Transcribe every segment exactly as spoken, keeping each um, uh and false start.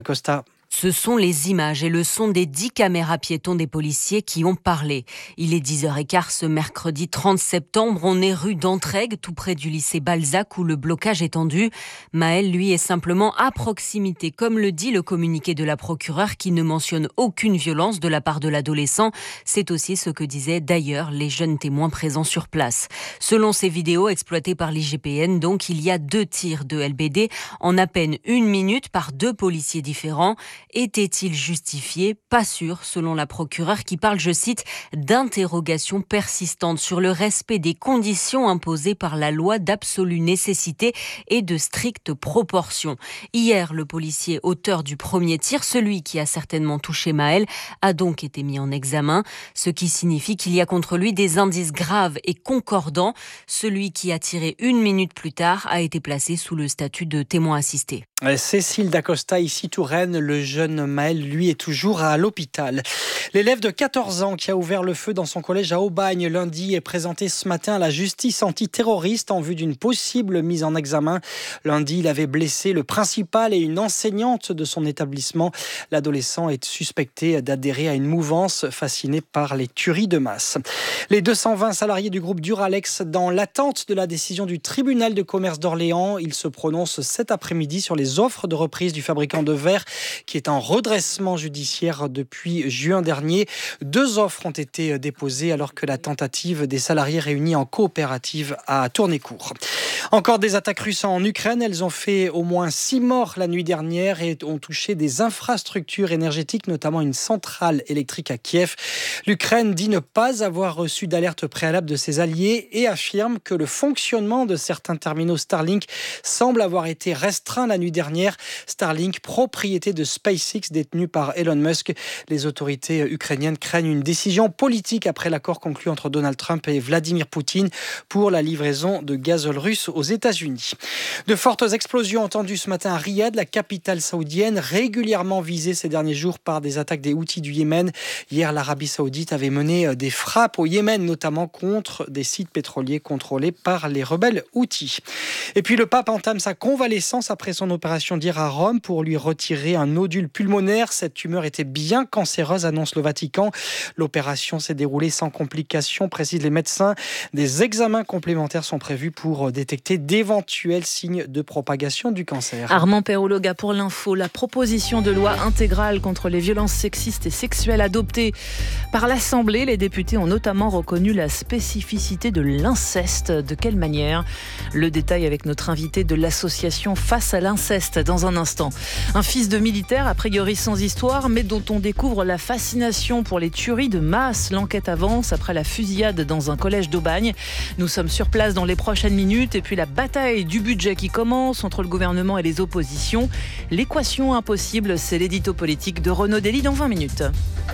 Costa. Ce sont les images et le son des dix caméras piétons des policiers qui ont parlé. Il est dix heures quinze ce mercredi trente septembre. On est rue d'Entraigues, tout près du lycée Balzac où le blocage est tendu. Maël, lui, est simplement à proximité, comme le dit le communiqué de la procureure qui ne mentionne aucune violence de la part de l'adolescent. C'est aussi ce que disaient d'ailleurs les jeunes témoins présents sur place. Selon ces vidéos exploitées par l'I G P N, donc, il y a deux tirs de L B D en à peine une minute par deux policiers différents. Était-il justifié ? Pas sûr, selon la procureure qui parle, je cite, d'interrogations persistantes sur le respect des conditions imposées par la loi d'absolue nécessité et de stricte proportion. Hier, le policier auteur du premier tir, celui qui a certainement touché Maël, a donc été mis en examen, ce qui signifie qu'il y a contre lui des indices graves et concordants. Celui qui a tiré une minute plus tard a été placé sous le statut de témoin assisté. Cécile Dacosta, ici Touraine, le jeune Maël, lui, est toujours à l'hôpital. L'élève de quatorze ans qui a ouvert le feu dans son collège à Aubagne lundi est présenté ce matin à la justice antiterroriste en vue d'une possible mise en examen. Lundi, il avait blessé le principal et une enseignante de son établissement. L'adolescent est suspecté d'adhérer à une mouvance fascinée par les tueries de masse. Les deux cent vingt salariés du groupe Duralex, dans l'attente de la décision du tribunal de commerce d'Orléans, ils se prononcent cet après-midi sur les offres de reprise du fabricant de verre qui est en redressement judiciaire depuis juin dernier. Deux offres ont été déposées alors que la tentative des salariés réunis en coopérative a tourné court. Encore des attaques russes en Ukraine. Elles ont fait au moins six morts la nuit dernière et ont touché des infrastructures énergétiques, notamment une centrale électrique à Kiev. L'Ukraine dit ne pas avoir reçu d'alerte préalable de ses alliés et affirme que le fonctionnement de certains terminaux Starlink semble avoir été restreint la nuit dernière. Starlink, propriété de SpaceX détenue par Elon Musk. Les autorités ukrainiennes craignent une décision politique après l'accord conclu entre Donald Trump et Vladimir Poutine pour la livraison de gazole russe aux États-Unis. De fortes explosions entendues ce matin à Riyad, la capitale saoudienne, régulièrement visée ces derniers jours par des attaques des Houthis du Yémen. Hier, l'Arabie saoudite avait mené des frappes au Yémen, notamment contre des sites pétroliers contrôlés par les rebelles Houthis. Et puis le pape entame sa convalescence après son opération d'hier à Rome pour lui retirer un nodule pulmonaire. Cette tumeur était bien cancéreuse, annonce le Vatican. L'opération s'est déroulée sans complications, précisent les médecins. Des examens complémentaires sont prévus pour détecter d'éventuels signes de propagation du cancer. Armand Perologa pour l'info. La proposition de loi intégrale contre les violences sexistes et sexuelles adoptée par l'Assemblée. Les députés ont notamment reconnu la spécificité de l'inceste. De quelle manière ? Le détail avec notre invité de l'association Face à l'inceste dans un instant. Un fils de militaire, a priori sans histoire, mais dont on découvre la fascination pour les tueries de masse. L'enquête avance après la fusillade dans un collège d'Aubagne. Nous sommes sur place dans les prochaines minutes et puis la bataille du budget qui commence entre le gouvernement et les oppositions. L'équation impossible, c'est l'édito politique de Renaud Dely dans vingt minutes.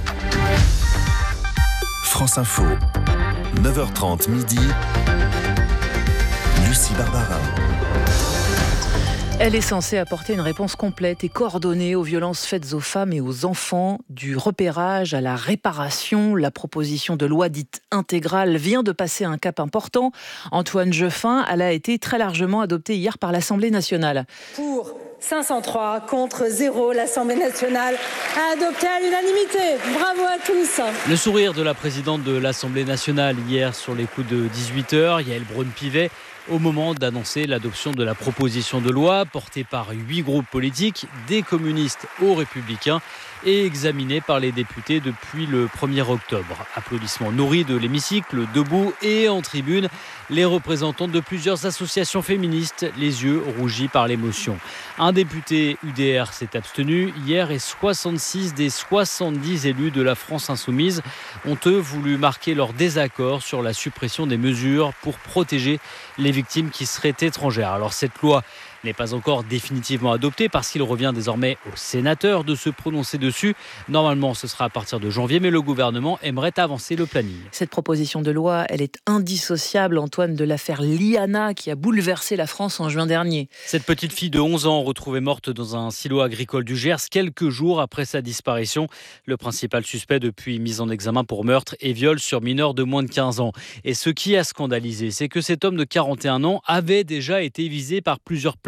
France Info, neuf heures trente midi, Lucie Barbarin. Elle est censée apporter une réponse complète et coordonnée aux violences faites aux femmes et aux enfants, du repérage à la réparation. La proposition de loi dite intégrale vient de passer un cap important. Antoine Jeufin, elle a été très largement adoptée hier par l'Assemblée nationale. Pour cinq cent trois contre zéro, l'Assemblée nationale a adopté à l'unanimité. Bravo à tous. Le sourire de la présidente de l'Assemblée nationale hier sur les coups de dix-huit heures, Yaël Braun-Pivet, au moment d'annoncer l'adoption de la proposition de loi portée par huit groupes politiques, des communistes aux républicains, et examinée par les députés depuis le premier octobre. Applaudissements nourris de l'hémicycle, debout et en tribune, les représentants de plusieurs associations féministes, les yeux rougis par l'émotion. Un député U D R s'est abstenu hier et soixante-six des soixante-dix élus de la France insoumise ont eux voulu marquer leur désaccord sur la suppression des mesures pour protéger les victimes qui seraient étrangères. Alors cette loi n'est pas encore définitivement adoptée parce qu'il revient désormais aux sénateurs de se prononcer dessus. Normalement, ce sera à partir de janvier, mais le gouvernement aimerait avancer le planning. Cette proposition de loi, elle est indissociable, Antoine, de l'affaire Liana qui a bouleversé la France en juin dernier. Cette petite fille de onze ans retrouvée morte dans un silo agricole du Gers quelques jours après sa disparition. Le principal suspect depuis mis en examen pour meurtre et viol sur mineur de moins de quinze ans. Et ce qui a scandalisé, c'est que cet homme de quarante et un ans avait déjà été visé par plusieurs plaintes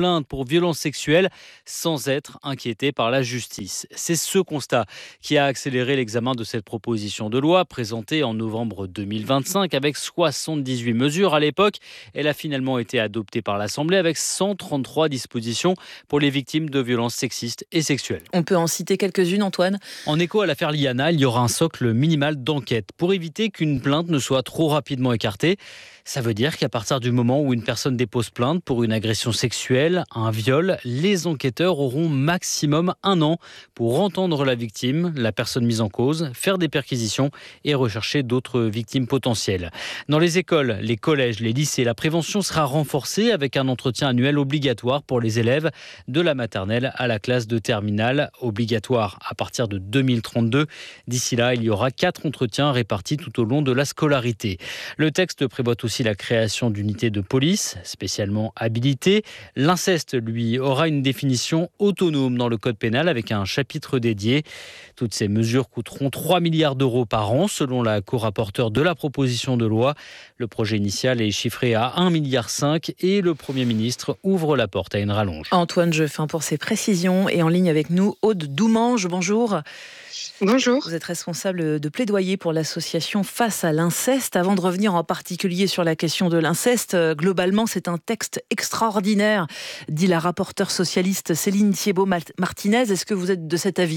plainte pour violences sexuelles sans être inquiétés par la justice. C'est ce constat qui a accéléré l'examen de cette proposition de loi présentée en novembre deux mille vingt-cinq avec soixante-dix-huit mesures. À l'époque, elle a finalement été adoptée par l'Assemblée avec cent trente-trois dispositions pour les victimes de violences sexistes et sexuelles. On peut en citer quelques-unes, Antoine ? En écho à l'affaire Liana, il y aura un socle minimal d'enquête pour éviter qu'une plainte ne soit trop rapidement écartée. Ça veut dire qu'à partir du moment où une personne dépose plainte pour une agression sexuelle, un viol, les enquêteurs auront maximum un an pour entendre la victime, la personne mise en cause, faire des perquisitions et rechercher d'autres victimes potentielles. Dans les écoles, les collèges, les lycées, la prévention sera renforcée avec un entretien annuel obligatoire pour les élèves de la maternelle à la classe de terminale, obligatoire à partir de deux mille trente-deux. D'ici là, il y aura quatre entretiens répartis tout au long de la scolarité. Le texte prévoit aussi la création d'unités de police spécialement habilitées. L'inceste, lui, aura une définition autonome dans le code pénal avec un chapitre dédié. Toutes ces mesures coûteront trois milliards d'euros par an selon la co-rapporteure de la proposition de loi. Le projet initial est chiffré à un virgule cinq milliard et le Premier ministre ouvre la porte à une rallonge. Antoine Jeffin pour ses précisions et en ligne avec nous Aude Doumange. Bonjour. Bonjour. Vous êtes responsable de plaidoyer pour l'association Face à l'inceste. Avant de revenir en particulier sur la question de l'inceste, globalement, c'est un texte extraordinaire, dit la rapporteure socialiste Céline Thiébaut-Martinez. Est-ce que vous êtes de cet avis ?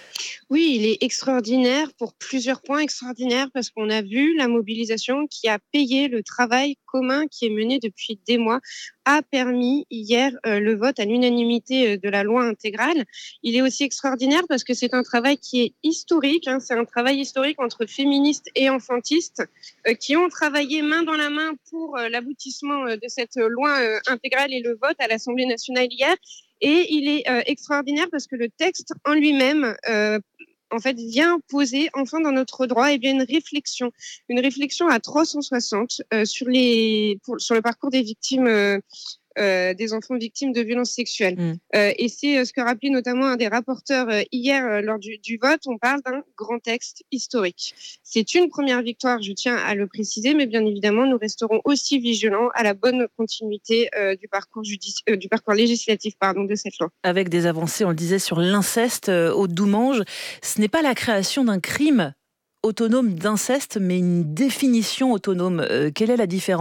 Oui, il est extraordinaire pour plusieurs points. Extraordinaire parce qu'on a vu la mobilisation qui a payé le travail commun qui est mené depuis des mois, a permis hier euh, le vote à l'unanimité de la loi intégrale. Il est aussi extraordinaire parce que c'est un travail qui est historique. Hein, c'est un travail historique entre féministes et enfantistes euh, qui ont travaillé main dans la main pour euh, l'aboutissement euh, de cette loi euh, intégrale et le vote à l'Assemblée nationale hier. Et il est euh, extraordinaire parce que le texte en lui-même euh, en fait, vient poser enfin dans notre droit eh bien, une réflexion, une réflexion à trois cent soixante euh, sur, les, pour, sur le parcours des victimes, euh, euh, des enfants victimes de violences sexuelles. Mmh. Euh, et c'est euh, ce que rappelait notamment un des rapporteurs euh, hier euh, lors du, du vote. On parle d'un grand texte historique. C'est une première victoire, je tiens à le préciser, mais bien évidemment, nous resterons aussi vigilants à la bonne continuité euh, du, parcours judici- euh, du parcours législatif pardon, de cette loi. Avec des avancées, on le disait, sur l'inceste, euh, Aude Doumange, ce n'est pas la création d'un crime autonome d'inceste, mais une définition autonome. Euh, quelle est la différence ?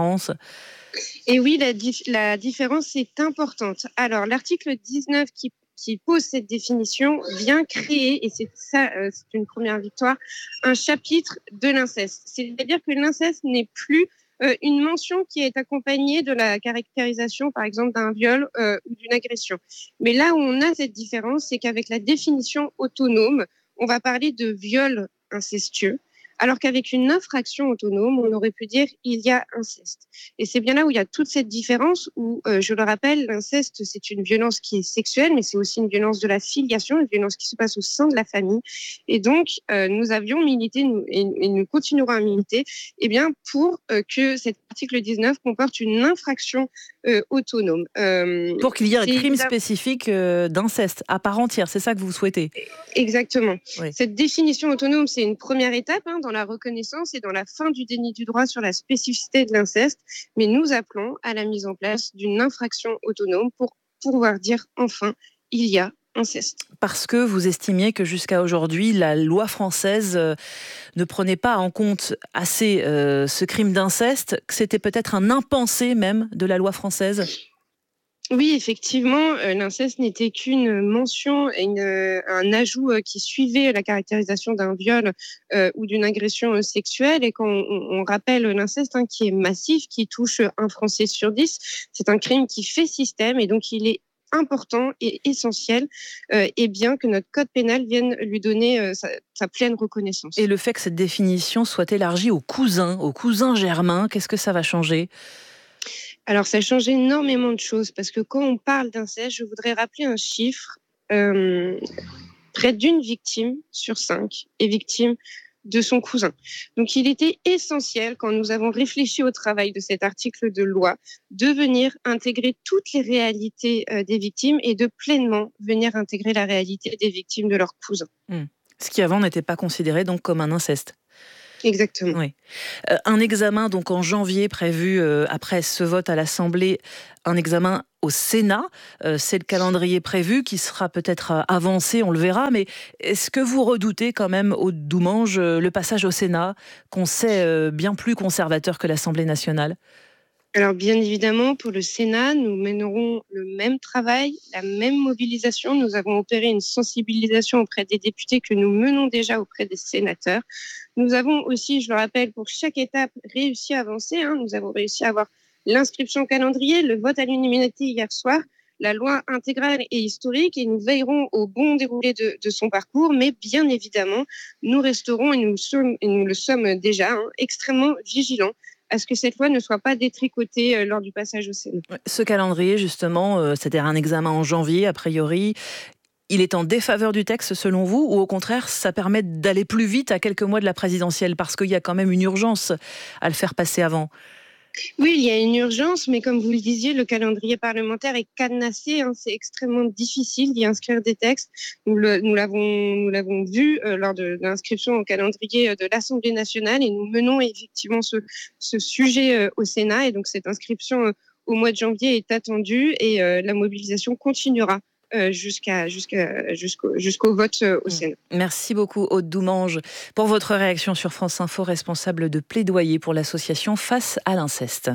Et oui, la, dif- la différence est importante. Alors, l'article dix-neuf qui, qui pose cette définition vient créer, et c'est ça, euh, c'est une première victoire, un chapitre de l'inceste. C'est-à-dire que l'inceste n'est plus euh, une mention qui est accompagnée de la caractérisation, par exemple, d'un viol euh, ou d'une agression. Mais là où on a cette différence, c'est qu'avec la définition autonome, on va parler de viol incestueux. Alors qu'avec une infraction autonome, on aurait pu dire il y a inceste. Et c'est bien là où il y a toute cette différence où, euh, je le rappelle, l'inceste, c'est une violence qui est sexuelle, mais c'est aussi une violence de la filiation, une violence qui se passe au sein de la famille. Et donc, euh, nous avions milité nous, et, et nous continuerons à militer eh bien, pour euh, que cet article dix-neuf comporte une infraction euh, autonome. Euh, pour qu'il y ait un crime évidemment... spécifique euh, d'inceste à part entière, c'est ça que vous souhaitez ? Exactement. Oui. Cette définition autonome, c'est une première étape hein, dans la reconnaissance et dans la fin du déni du droit sur la spécificité de l'inceste, mais nous appelons à la mise en place d'une infraction autonome pour pouvoir dire enfin, il y a inceste. Parce que vous estimiez que jusqu'à aujourd'hui, la loi française euh, ne prenait pas en compte assez euh, ce crime d'inceste, que c'était peut-être un impensé même de la loi française ? Oui, effectivement, euh, l'inceste n'était qu'une mention, une, euh, un ajout euh, qui suivait la caractérisation d'un viol euh, ou d'une agression euh, sexuelle. Et quand on, on rappelle l'inceste, hein, qui est massif, qui touche un Français sur dix, c'est un crime qui fait système et donc il est important et essentiel euh, et bien que notre code pénal vienne lui donner euh, sa, sa pleine reconnaissance. Et le fait que cette définition soit élargie aux cousins, aux cousins germains, qu'est-ce que ça va changer ? Alors, ça change énormément de choses parce que quand on parle d'inceste, je voudrais rappeler un chiffre. Euh, près d'une victime sur cinq est victime de son cousin. Donc, il était essentiel, quand nous avons réfléchi au travail de cet article de loi, de venir intégrer toutes les réalités euh, des victimes et de pleinement venir intégrer la réalité des victimes de leurs cousins. Mmh. Ce qui avant n'était pas considéré donc comme un inceste. Exactement. Oui. Euh, un examen donc en janvier prévu euh, après ce vote à l'Assemblée, un examen au Sénat. Euh, c'est le calendrier prévu qui sera peut-être avancé, on le verra. Mais est-ce que vous redoutez quand même, Aude Doumange, le passage au Sénat, qu'on sait bien plus conservateur que l'Assemblée nationale ? Alors bien évidemment, pour le Sénat, nous mènerons le même travail, la même mobilisation. Nous avons opéré une sensibilisation auprès des députés que nous menons déjà auprès des sénateurs. Nous avons aussi, je le rappelle, pour chaque étape, réussi à avancer. Hein. Nous avons réussi à avoir l'inscription au calendrier, le vote à l'unanimité hier soir, la loi intégrale et historique, et nous veillerons au bon déroulé de, de son parcours. Mais bien évidemment, nous resterons, et nous, sommes, et nous le sommes déjà, hein, extrêmement vigilants à ce que cette loi ne soit pas détricotée lors du passage au Sénat. Ce calendrier, justement, euh, c'est-à-dire un examen en janvier, a priori, il est en défaveur du texte selon vous, ou au contraire, ça permet d'aller plus vite à quelques mois de la présidentielle, parce qu'il y a quand même une urgence à le faire passer avant ? Oui, il y a une urgence, mais comme vous le disiez, le calendrier parlementaire est cadenassé. Hein, c'est extrêmement difficile d'y inscrire des textes. Nous, le, nous, l'avons, nous l'avons vu euh, lors de, de l'inscription au calendrier de l'Assemblée nationale, et nous menons effectivement ce, ce sujet euh, au Sénat. Et donc cette inscription euh, au mois de janvier est attendue, et euh, la mobilisation continuera. Euh, jusqu'à, jusqu'à, jusqu'au, jusqu'au vote euh, au Sénat. Merci beaucoup, Aude Doumange, pour votre réaction sur France Info, responsable de plaidoyer pour l'association Face à l'inceste.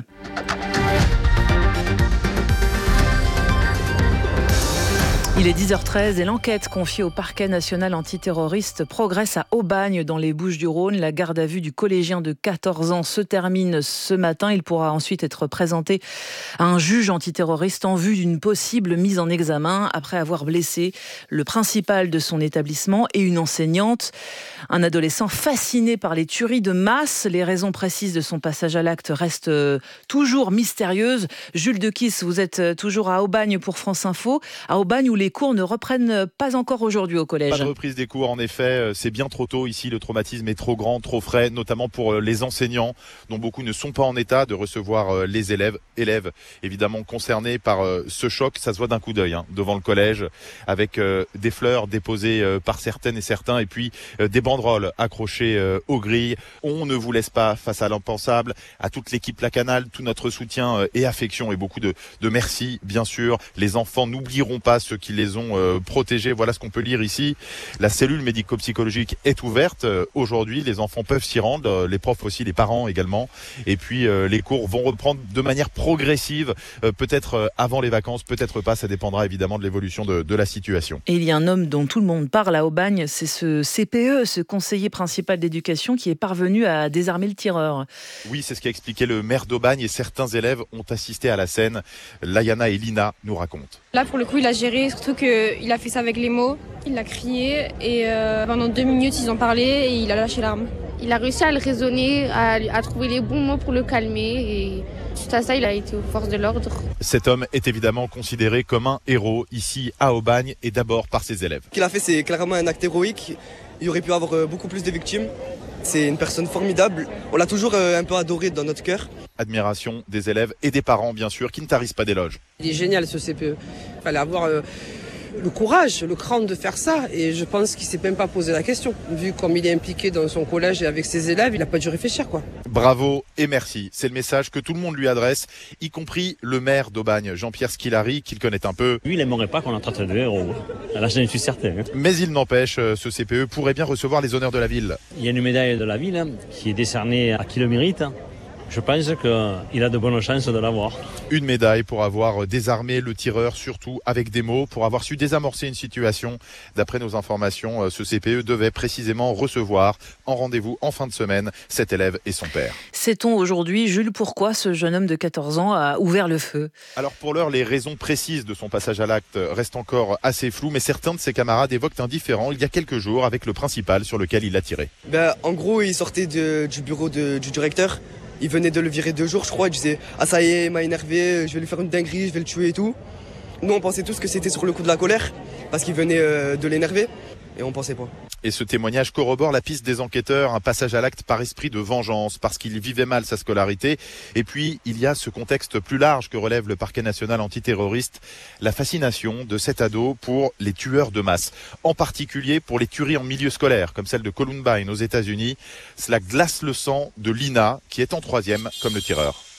Il est dix heures treize et l'enquête confiée au parquet national antiterroriste progresse à Aubagne dans les Bouches-du-Rhône. La garde à vue du collégien de quatorze ans se termine ce matin. Il pourra ensuite être présenté à un juge antiterroriste en vue d'une possible mise en examen après avoir blessé le principal de son établissement et une enseignante. Un adolescent fasciné par les tueries de masse. Les raisons précises de son passage à l'acte restent toujours mystérieuses. Jules Dequisse, vous êtes toujours à Aubagne pour France Info. À Aubagne où les cours ne reprennent pas encore aujourd'hui au collège. Pas de reprise des cours, en effet. C'est bien trop tôt ici. Le traumatisme est trop grand, trop frais, notamment pour les enseignants, dont beaucoup ne sont pas en état de recevoir les élèves. Élèves, évidemment, concernés par ce choc. Ça se voit d'un coup d'œil hein, devant le collège, avec des fleurs déposées par certaines et certains, et puis des banderoles accrochées aux grilles. On ne vous laisse pas face à l'impensable. À toute l'équipe La Canale, tout notre soutien et affection, et beaucoup de, de merci, bien sûr. Les enfants n'oublieront pas ceux qui les ont euh, protégés. Voilà ce qu'on peut lire ici. La cellule médico-psychologique est ouverte. Euh, aujourd'hui, les enfants peuvent s'y rendre, euh, les profs aussi, les parents également. Et puis, euh, les cours vont reprendre de manière progressive, euh, peut-être euh, avant les vacances, peut-être pas. Ça dépendra évidemment de l'évolution de, de la situation. Et il y a un homme dont tout le monde parle à Aubagne, c'est ce C P E, ce conseiller principal d'éducation qui est parvenu à désarmer le tireur. Oui, c'est ce qu'a expliqué le maire d'Aubagne, et certains élèves ont assisté à la scène. Layana et Lina nous racontent. Là, pour le coup, il a géré, surtout qu'il a fait ça avec les mots. Il a crié et euh, pendant deux minutes, ils ont parlé et il a lâché l'arme. Il a réussi à le raisonner, à, à trouver les bons mots pour le calmer et suite à ça, il a été aux forces de l'ordre. Cet homme est évidemment considéré comme un héros ici à Aubagne, et d'abord par ses élèves. Ce qu'il a fait, c'est clairement un acte héroïque. Il aurait pu avoir beaucoup plus de victimes. C'est une personne formidable. On l'a toujours un peu adoré dans notre cœur. Admiration des élèves et des parents, bien sûr, qui ne tarissent pas d'éloges. Il est génial ce C P E. Il fallait avoir euh, le courage, le cran de faire ça. Et je pense qu'il ne s'est même pas posé la question. Vu comme il est impliqué dans son collège et avec ses élèves, il n'a pas dû réfléchir, quoi. Bravo et merci. C'est le message que tout le monde lui adresse, y compris le maire d'Aubagne, Jean-Pierre Squilari, qu'il connaît un peu. Lui, il n'aimerait pas qu'on en traite de héros. Là, je suis certain. Mais il n'empêche, ce C P E pourrait bien recevoir les honneurs de la ville. Il y a une médaille de la ville hein, qui est décernée à qui le mérite. Je pense qu'il a de bonnes chances de l'avoir. Une médaille pour avoir désarmé le tireur, surtout avec des mots, pour avoir su désamorcer une situation. D'après nos informations, ce C P E devait précisément recevoir en rendez-vous en fin de semaine cet élève et son père. Sait-on aujourd'hui, Jules, pourquoi ce jeune homme de quatorze ans a ouvert le feu ? Alors pour l'heure, les raisons précises de son passage à l'acte restent encore assez floues, mais certains de ses camarades évoquent un différend il y a quelques jours avec le principal sur lequel il a tiré. Ben, en gros, il sortait de, du bureau de, du directeur. Il venait de le virer deux jours, je crois. Il disait « Ah ça y est, il m'a énervé, je vais lui faire une dinguerie, je vais le tuer et tout ». Nous, on pensait tous que c'était sur le coup de la colère, parce qu'il venait euh, de l'énerver, et on pensait pas. Et ce témoignage corrobore la piste des enquêteurs, un passage à l'acte par esprit de vengeance, parce qu'il vivait mal sa scolarité. Et puis, il y a ce contexte plus large que relève le parquet national antiterroriste, la fascination de cet ado pour les tueurs de masse, en particulier pour les tueries en milieu scolaire, comme celle de Columbine aux États-Unis. Cela glace le sang de Lina, qui est en troisième comme le tireur.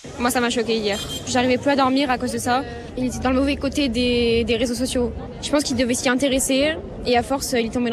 Moi, ça m'a choqué hier. J'arrivais plus à dormir à cause de ça. Il était dans le mauvais côté des, des réseaux sociaux. Je pense qu'il devait s'y intéresser et à force, il est tombé